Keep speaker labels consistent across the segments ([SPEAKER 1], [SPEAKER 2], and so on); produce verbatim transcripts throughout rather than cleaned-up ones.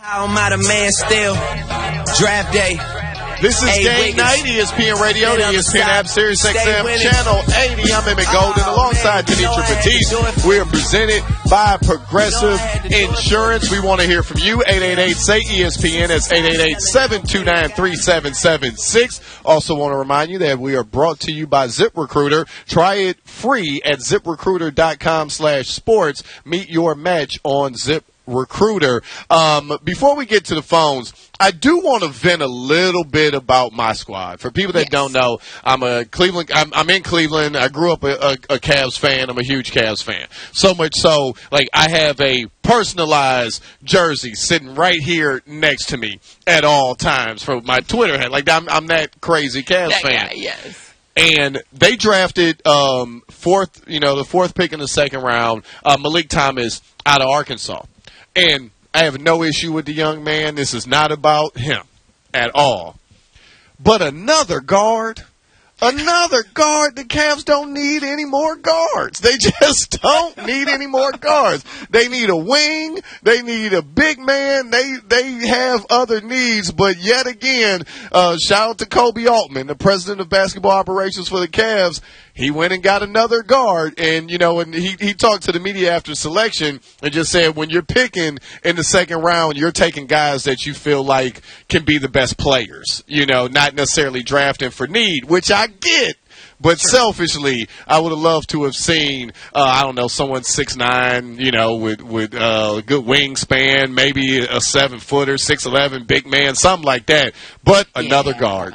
[SPEAKER 1] I'm out of man still. Draft day.
[SPEAKER 2] This is
[SPEAKER 1] Hey,
[SPEAKER 2] Game
[SPEAKER 1] Wiggins.
[SPEAKER 2] Night, E S P N Radio,
[SPEAKER 1] Stay
[SPEAKER 2] the
[SPEAKER 1] on
[SPEAKER 2] E
[SPEAKER 1] the
[SPEAKER 2] S P N
[SPEAKER 1] side.
[SPEAKER 2] app, Sirius
[SPEAKER 1] Stay
[SPEAKER 2] X M,
[SPEAKER 1] winning.
[SPEAKER 2] Channel eighty. I'm Emmett Golden
[SPEAKER 1] Oh,
[SPEAKER 2] alongside
[SPEAKER 1] man, you know
[SPEAKER 2] Denitra
[SPEAKER 1] I had to do
[SPEAKER 2] Batiste.
[SPEAKER 1] it.
[SPEAKER 2] We are presented by Progressive
[SPEAKER 1] You know I had to do it.
[SPEAKER 2] Insurance. We want to hear from you. eight eight eight, S A Y, E S P N. That's eight eight eight, seven two nine, three seven seven six. Also want to remind you that we are brought to you by ZipRecruiter. Try it free at ZipRecruiter.com slash sports. Meet your match on ZipRecruiter. Um, before we get to the phones, I do want to vent a little bit about my squad. For people that
[SPEAKER 3] Yes.
[SPEAKER 2] don't know, I'm a Cleveland. I'm, I'm in Cleveland. I grew up a, a, a Cavs fan. I'm a huge Cavs fan. So much so, like I have a personalized jersey sitting right here next to me at all times for my Twitter hat. Like I'm, I'm that crazy Cavs
[SPEAKER 3] That
[SPEAKER 2] fan.
[SPEAKER 3] guy, yes.
[SPEAKER 2] And they drafted um, fourth, you know, the fourth pick in the second round, uh, Malik Thomas out of Arkansas. And I have no issue with the young man. This is not about him at all. But another guard, another guard, the Cavs don't need any more guards. They just don't need any more guards. They need a wing. They need a big man. They they have other needs. But yet again, uh, shout out to Kobe Altman, the president of basketball operations for the Cavs. He went and got another guard, and, you know, and he, he talked to the media after selection and just said, when you're picking in the second round, you're taking guys that you feel like can be the best players, you know, not necessarily drafting for need, which I get. But selfishly, I would have loved to have seen, uh, I don't know, someone six nine, you know, with, with uh, a good wingspan, maybe a seven-footer, six eleven, big man, something like that. But another
[SPEAKER 3] Yeah.
[SPEAKER 2] guard.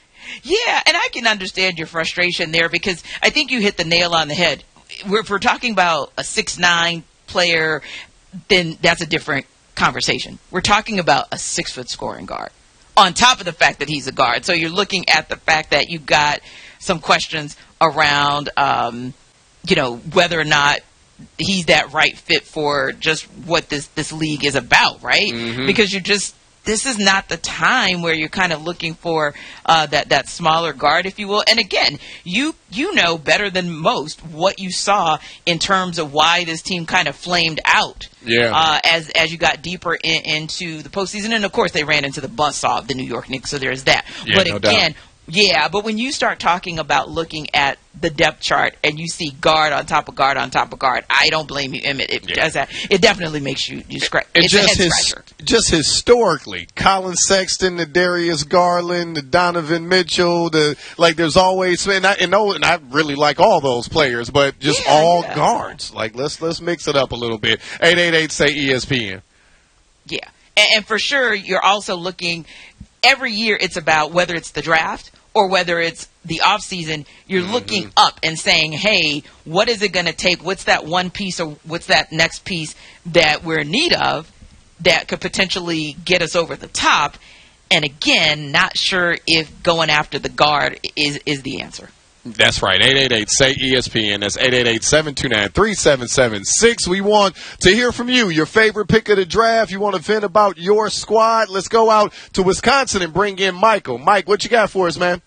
[SPEAKER 3] Yeah, and I can understand your frustration there because I think you hit the nail on the head. We're, if we're talking about a six nine player, then that's a different conversation. We're talking about a six-foot scoring guard on top of the fact that he's a guard. So you're looking at the fact that you've got some questions around, um, you know, whether or not he's that right fit for just what this, this league is about, right?
[SPEAKER 2] Mm-hmm.
[SPEAKER 3] Because you just – this is not the time where you're kind of looking for uh, that, that smaller guard, if you will. And again, you you know better than most what you saw in terms of why this team kind of flamed out
[SPEAKER 2] Yeah.
[SPEAKER 3] uh, as as you got deeper in, into the postseason. And, of course, they ran into the buzzsaw of the New York Knicks, so there's that.
[SPEAKER 2] Yeah,
[SPEAKER 3] but
[SPEAKER 2] no
[SPEAKER 3] again,
[SPEAKER 2] doubt.
[SPEAKER 3] yeah, but when you start talking about looking at the depth chart and you see guard on top of guard on top of guard, I don't blame you, Emmett. It
[SPEAKER 2] Yeah.
[SPEAKER 3] does that. It definitely makes you, you scratch.
[SPEAKER 2] And
[SPEAKER 3] It's
[SPEAKER 2] just
[SPEAKER 3] a head
[SPEAKER 2] his,
[SPEAKER 3] scratcher.
[SPEAKER 2] just historically, Colin Sexton, the Darius Garland, the Donovan Mitchell, the like. There's always and I and, no, and I really like all those players, but just
[SPEAKER 3] Yeah,
[SPEAKER 2] all
[SPEAKER 3] yeah.
[SPEAKER 2] guards. Like let's let's mix it up a little bit. Eight eight eight say E S P N.
[SPEAKER 3] Yeah, and, and for sure, you're also looking every year. It's about whether it's the draft or whether it's the off season. You're
[SPEAKER 2] Mm-hmm.
[SPEAKER 3] looking up and saying, "Hey, what is it going to take? What's that one piece or what's that next piece that we're in need of that could potentially get us over the top?" And again, not sure if going after the guard is is the answer.
[SPEAKER 2] That's right. eight eight eight say E S P N. That's eight eight eight, seven two nine, three seven seven six. We want to hear from you. Your favorite pick of the draft. You want to vent about your squad. Let's go out to Wisconsin and bring in Michael. Mike, what you got for us, man?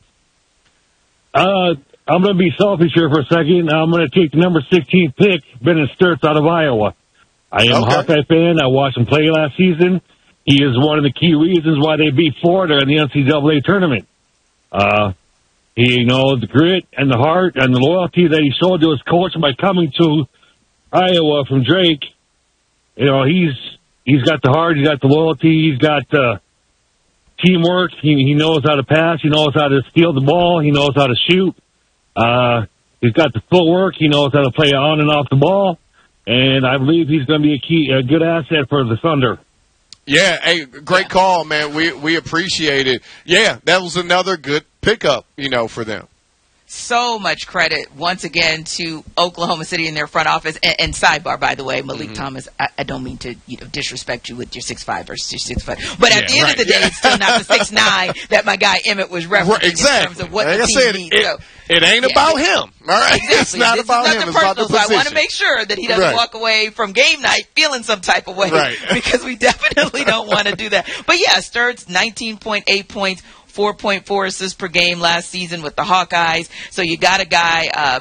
[SPEAKER 4] Uh, I'm going to be selfish here for a second. I'm going to take the number sixteen pick, Bennett Sturts out of Iowa. I am
[SPEAKER 2] Okay.
[SPEAKER 4] a Hawkeye fan. I watched him play last season. He is one of the key reasons why they beat Florida in the N C double A tournament. Uh, he, you know, the grit and the heart and the loyalty that he showed to his coach by coming to Iowa from Drake. You know, he's he's got the heart, he's got the loyalty, he's got uh, teamwork. He, he knows how to pass. He knows how to steal the ball. He knows how to shoot. Uh, he's got the footwork. He knows how to play on and off the ball. And I believe he's going to be a key, a good asset for the Thunder.
[SPEAKER 2] Yeah, hey, great call, man. We we appreciate it. Yeah, that was another good pickup, you know, for them.
[SPEAKER 3] So much credit once again to Oklahoma City and their front office. And, and sidebar, by the way, Malik
[SPEAKER 2] Mm-hmm.
[SPEAKER 3] Thomas. I, I don't mean to you know disrespect you with your six five versus your six foot, but at
[SPEAKER 2] Yeah,
[SPEAKER 3] the end
[SPEAKER 2] right.
[SPEAKER 3] of the day,
[SPEAKER 2] Yeah.
[SPEAKER 3] it's still not the six nine that my guy Emmett was referencing
[SPEAKER 2] Right, exactly.
[SPEAKER 3] in terms of what
[SPEAKER 2] like
[SPEAKER 3] the
[SPEAKER 2] I
[SPEAKER 3] team
[SPEAKER 2] said,
[SPEAKER 3] needs.
[SPEAKER 2] it,
[SPEAKER 3] So,
[SPEAKER 2] it ain't
[SPEAKER 3] yeah.
[SPEAKER 2] about him. All right,
[SPEAKER 3] Exactly.
[SPEAKER 2] it's not
[SPEAKER 3] this
[SPEAKER 2] about
[SPEAKER 3] is
[SPEAKER 2] him.
[SPEAKER 3] nothing
[SPEAKER 2] It's about the
[SPEAKER 3] personal, so I want to
[SPEAKER 2] position.
[SPEAKER 3] make sure that he doesn't
[SPEAKER 2] Right.
[SPEAKER 3] walk away from game night feeling some type of way,
[SPEAKER 2] Right.
[SPEAKER 3] because we definitely don't want to do that. But yeah, Sturts, nineteen point eight points, four point four assists per game last season with the Hawkeyes. So you got a guy uh,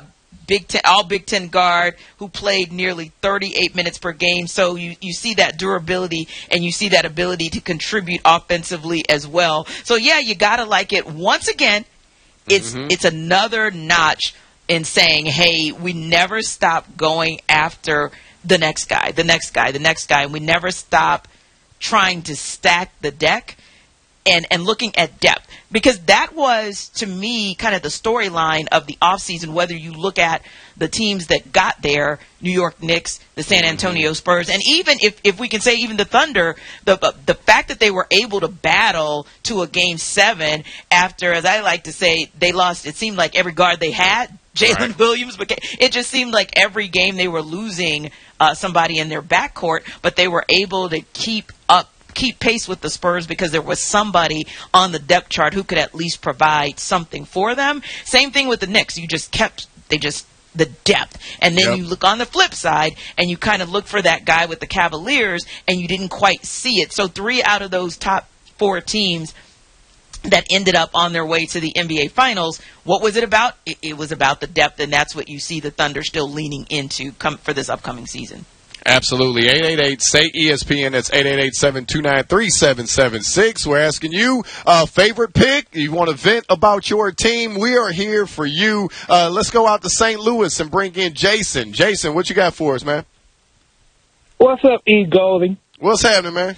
[SPEAKER 3] Big Ten, all Big Ten guard who played nearly thirty-eight minutes per game. So you, you see that durability and you see that ability to contribute offensively as well. So yeah, you gotta like it. Once again, it's mm-hmm. it's another notch in saying, hey, we never stop going after the next guy, the next guy, the next guy, and we never stop trying to stack the deck. And, and looking at depth, because that was, to me, kind of the storyline of the offseason, whether you look at the teams that got there, New York Knicks, the San Antonio Spurs, and even if, if we can say even the Thunder, the the fact that they were able to battle to a game seven after, as I like to say, they lost, it seemed like every guard they had, Jalen right. Williams, but it just seemed like every game they were losing uh, somebody in their backcourt, but they were able to keep up keep pace with the Spurs because there was somebody on the depth chart who could at least provide something for them. Same thing with the Knicks. You just kept, they just, the depth. And then yep. you look on the flip side and you kind of look for that guy with the Cavaliers and you didn't quite see it. So three out of those top four teams that ended up on their way to the N B A Finals, what was it about? It, it was about the depth, and that's what you see the Thunder still leaning into come, for this upcoming season.
[SPEAKER 2] Absolutely. eight eight eight, S A Y, E S P N. That's eight eight eight, seven two nine, three seven seven six. We're asking you uh, favorite pick. You want to vent about your team? We are here for you. Uh, let's go out to Saint Louis and bring in Jason. Jason, what you got for us, man?
[SPEAKER 5] What's up, E. Golding?
[SPEAKER 2] What's happening, man?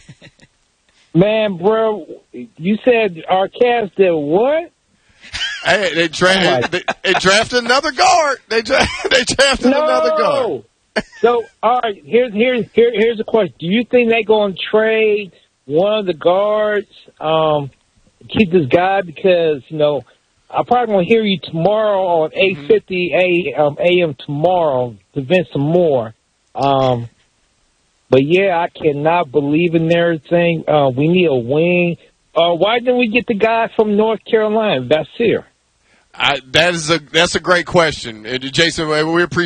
[SPEAKER 5] Man, bro, you said our Cavs did what?
[SPEAKER 2] Hey, they, dra- they, they drafted another guard. They, dra- they drafted
[SPEAKER 5] no!
[SPEAKER 2] another guard.
[SPEAKER 5] So, all right, here's here's here, here's a question. Do you think they're going to trade one of the guards, um, keep this guy? Because, you know, I'm probably going to hear you tomorrow on eight fifty a m tomorrow to vent some more. Um, but, yeah, I cannot believe in everything. Uh, we need a wing. Uh, why didn't we get the guy from North Carolina, Vassir?
[SPEAKER 2] I, that is a that's a great question, uh, Jason. We appreciate.